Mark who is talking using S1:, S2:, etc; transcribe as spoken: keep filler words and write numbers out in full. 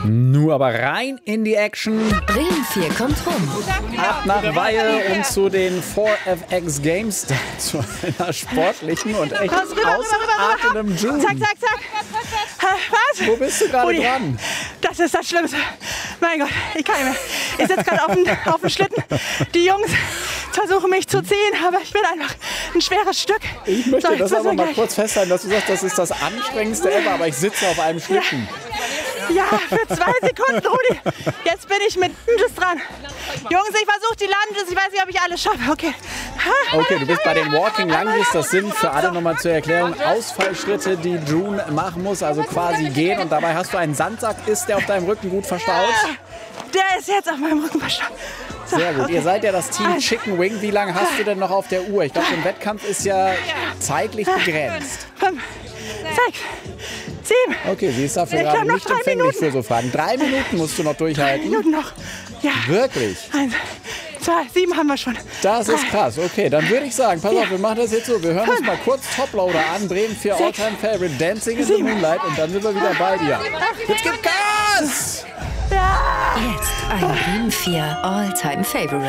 S1: Nur aber rein in die Action.
S2: Bremen vier kommt rum.
S1: Ab nach Weihe und zu den vier F X Games, zu einer sportlichen und echt ausatmenden June.
S3: Zack, zack, zack. Was?
S1: Wo bist du gerade
S3: Uli,
S1: dran?
S3: Das ist das Schlimmste. Mein Gott, ich kann nicht mehr. Ich sitze gerade auf dem, auf dem Schlitten. Die Jungs versuchen mich zu ziehen, aber ich bin einfach ein schweres Stück.
S1: Ich möchte
S3: So,
S1: das
S3: jetzt
S1: aber
S3: müssen wir
S1: mal
S3: gleich-
S1: kurz festhalten, dass du sagst, das ist das anstrengendste ever, aber ich sitze auf einem Schlitten.
S3: Ja, für zwei Sekunden, Rudi. Jetzt bin ich mit Lunges dran. Jungs, ich versuche die Lunges. Ich weiß nicht, ob ich alles schaffe. Okay. Ha.
S1: Okay, du bist bei den Walking Lunges. Das sind für alle nochmal zur Erklärung Ausfallschritte, die June machen muss, also quasi gehen. Und dabei hast du einen Sandsack. Ist der auf deinem Rücken gut verstaut?
S3: Der ist jetzt auf meinem Rücken verstanden. So,
S1: Sehr gut.
S3: okay.
S1: Ihr seid ja das Team
S3: Also.
S1: Chicken Wing. Wie lange hast du denn noch auf der Uhr? Ich glaube, so ein Wettkampf ist ja zeitlich begrenzt.
S3: Fünf, sechs, sieben.
S1: Okay, sie ist dafür
S3: Ich
S1: gerade
S3: glaub, noch
S1: nicht
S3: drei
S1: empfänglich
S3: Minuten.
S1: für so Fragen. Drei Minuten musst du noch durchhalten.
S3: Minuten noch. Ja.
S1: Wirklich?
S3: Eins, zwei, sieben haben wir schon.
S1: Das ist
S3: Drei.
S1: krass. Okay, dann würde ich sagen, pass auf, wir machen das jetzt so. Wir hören uns mal kurz Toploader an. Bremen für
S3: Sechs.
S1: Alltime Favorite Dancing in the
S3: Sieben.
S1: Moonlight. Und dann sind wir wieder bei dir. Jetzt gibt Gas!
S2: Jetzt ein Bremen vier All-Time Favorite.